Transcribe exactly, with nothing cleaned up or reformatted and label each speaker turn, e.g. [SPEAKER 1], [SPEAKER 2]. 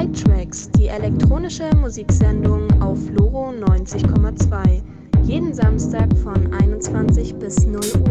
[SPEAKER 1] Night-Tracks, die elektronische Musiksendung auf Loro neunzig Komma zwei. Jeden Samstag von einundzwanzig bis null Uhr.